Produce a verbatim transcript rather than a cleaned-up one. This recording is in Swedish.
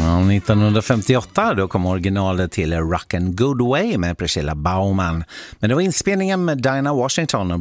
nittonhundrafemtioåtta då kom originalet till Rock and Good Way med Priscilla Bauman. Men det var inspelningen med Dinah Washington och